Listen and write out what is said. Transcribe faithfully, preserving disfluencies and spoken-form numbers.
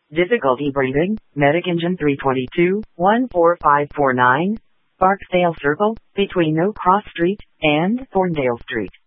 Difficulty breathing, Medic Engine three twenty-two, one four five four nine, Barksdale Circle, between No Cross Street and Thorndale Street.